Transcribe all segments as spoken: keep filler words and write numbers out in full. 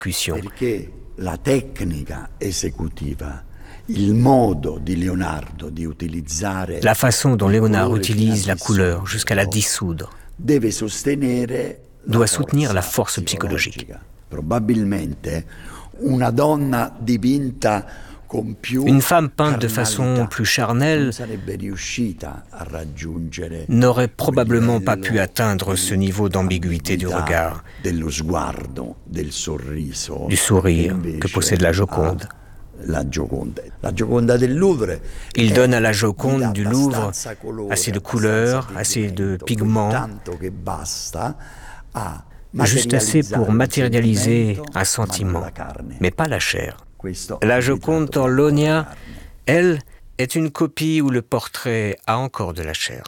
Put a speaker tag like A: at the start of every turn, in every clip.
A: percussions.
B: Perché la tecnica esecutiva, il modo di Leonardo di utilizzare
A: La façon dont Léonard utilise la couleur jusqu'à la dissoudre
B: deve sostenere
A: doit soutenir la force psychologique.
B: Probabilmente una donna dipinta con più
A: Une femme peinte de façon plus charnelle n'aurait probablement pas pu atteindre ce niveau d'ambiguïté du regard, du sourire que possède la Joconde.
B: La Gioconda. La Gioconda del Louvre.
A: Il donne à la Joconde du Louvre assez de couleurs, assez de pigments, juste assez pour matérialiser un sentiment, mais pas la chair. La Joconde Torlonia, elle, est une copie où le portrait a encore de la chair.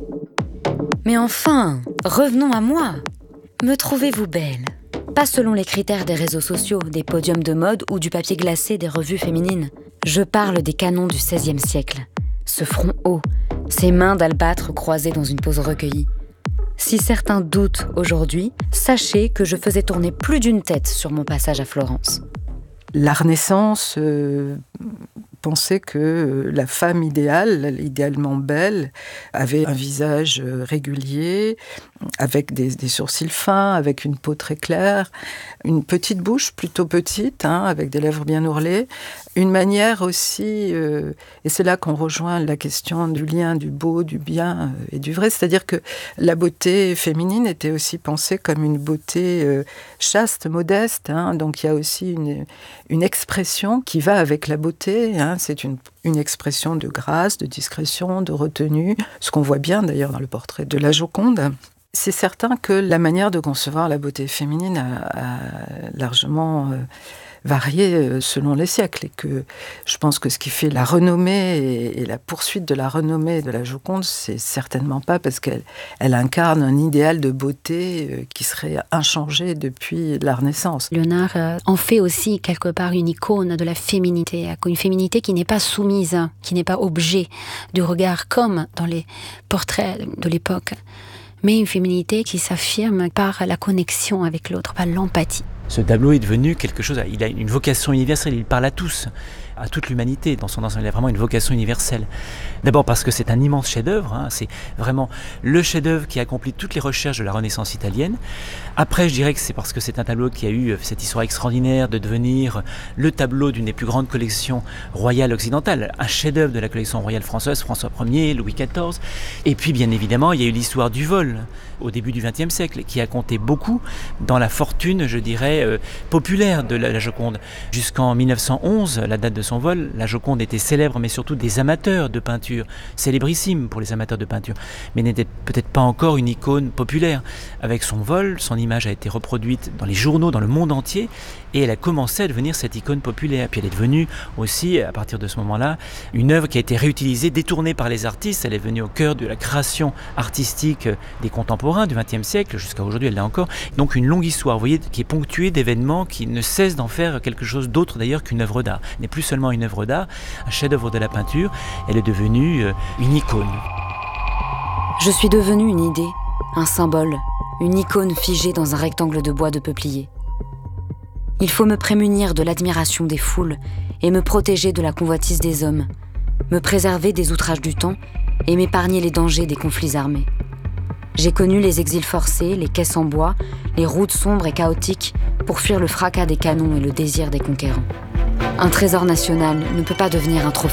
C: Mais enfin, revenons à moi. Me trouvez-vous belle ? Pas selon les critères des réseaux sociaux, des podiums de mode ou du papier glacé des revues féminines. Je parle des canons du seizième siècle. Ce front haut, ces mains d'albâtre croisées dans une pose recueillie. Si certains doutent aujourd'hui, sachez que je faisais tourner plus d'une tête sur mon passage à Florence.
D: La Renaissance euh, pensait que la femme idéale, idéalement belle, avait un visage régulier, avec des, des sourcils fins, avec une peau très claire, une petite bouche plutôt petite, hein, avec des lèvres bien ourlées, une manière aussi, euh, et c'est là qu'on rejoint la question du lien du beau, du bien euh, et du vrai, c'est-à-dire que la beauté féminine était aussi pensée comme une beauté euh, chaste, modeste, hein, donc il y a aussi une, une expression qui va avec la beauté, hein, c'est une, une expression de grâce, de discrétion, de retenue, ce qu'on voit bien d'ailleurs dans le portrait de la Joconde. C'est certain que la manière de concevoir la beauté féminine a, a largement euh, varié selon les siècles et que je pense que ce qui fait la renommée et, et la poursuite de la renommée de la Joconde, c'est certainement pas parce qu'elle elle incarne un idéal de beauté euh, qui serait inchangé depuis la Renaissance.
C: Léonard euh, en fait aussi quelque part une icône de la féminité, une féminité qui n'est pas soumise, qui n'est pas objet du regard comme dans les portraits de l'époque, mais une féminité qui s'affirme par la connexion avec l'autre, par l'empathie.
E: Ce tableau est devenu quelque chose, il a une vocation universelle, il parle à tous, à toute l'humanité dans son ensemble, il a vraiment une vocation universelle. D'abord parce que c'est un immense chef-d'œuvre, hein, c'est vraiment le chef-d'œuvre qui accomplit toutes les recherches de la Renaissance italienne. Après, je dirais que c'est parce que c'est un tableau qui a eu cette histoire extraordinaire de devenir le tableau d'une des plus grandes collections royales occidentales, un chef-d'œuvre de la collection royale française, François Ier, Louis quatorze. Et puis, bien évidemment, il y a eu l'histoire du vol au début du vingtième siècle, qui a compté beaucoup dans la fortune, je dirais, euh, populaire de la, la Joconde. Jusqu'en mille neuf cent onze, la date de son vol, la Joconde était célèbre, mais surtout des amateurs de peinture, célébrissime pour les amateurs de peinture, mais n'était peut-être pas encore une icône populaire. Avec son vol, son image a été reproduite dans les journaux, dans le monde entier, et elle a commencé à devenir cette icône populaire. Puis elle est devenue aussi, à partir de ce moment-là, une œuvre qui a été réutilisée, détournée par les artistes. Elle est venue au cœur de la création artistique des contemporains du vingtième siècle, jusqu'à aujourd'hui elle l'est encore. Donc une longue histoire, vous voyez, qui est ponctuée d'événements qui ne cessent d'en faire quelque chose d'autre d'ailleurs qu'une œuvre d'art. Elle n'est plus seulement une œuvre d'art, un chef-d'œuvre de la peinture, elle est devenue une icône.
C: Je suis devenue une idée, un symbole, une icône figée dans un rectangle de bois de peuplier. Il faut me prémunir de l'admiration des foules et me protéger de la convoitise des hommes, me préserver des outrages du temps et m'épargner les dangers des conflits armés. J'ai connu les exils forcés, les caisses en bois, les routes sombres et chaotiques pour fuir le fracas des canons et le désir des conquérants. Un trésor national ne peut pas devenir un trophée